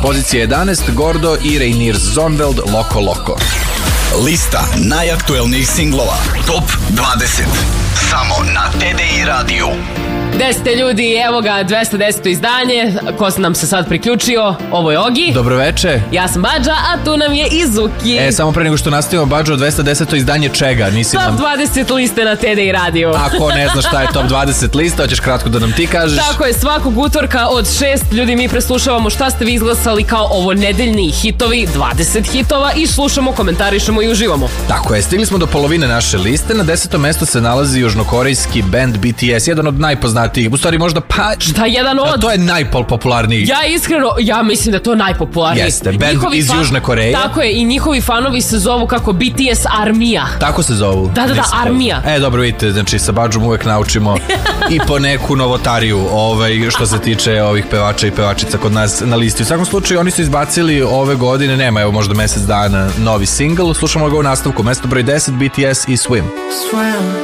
Pozicija 11, Gordo i Rainier Zonveld, Loko Loko. Lista najaktuelnijih singlova Top 20 samo na TDI radiju. Gde ste ljudi, evo ga 210. izdanje. Ko se nam se sad priključio? Ovo je Ogi. Dobroveče. Ja sam Badža, a tu nam je Izuki. Samo pre nego što nastavimo, Badžo, 210. izdanje čega? Top 20 liste na TDI radiju. Ako ne znaš šta je Top 20 lista, hoćeš kratko da nam ti kažeš. Tako je, svakog utorka od 6 ljudi mi preslušavamo šta ste vi izglasali kao ovo nedeljni hitovi, 20 hitova i slušamo, komentarišemo i uživamo. Tako je, stigli smo do polovine naše liste. Na 10. mestu se nalazi južnokorejski band BTS, jedan od najpoznatijih. U stvari možda Šta jedan od? To je najpopularniji. Ja mislim da je to najpopularniji. Jeste, band iz Južne Koreje. Tako je, i njihovi fanovi se zovu kako BTS Armija. Tako se zovu? Da, Armija. Dobro, vidite, znači sa Badžom uvek naučimo i po neku novotariju što se tiče ovih pevača i pevačica kod nas na listi. U svakom slučaju, oni su izbacili ove godine, nema, evo možda mesec dana, novi singl. Slušamo ga u nastavku, mesto broj 10, BTS i Swim.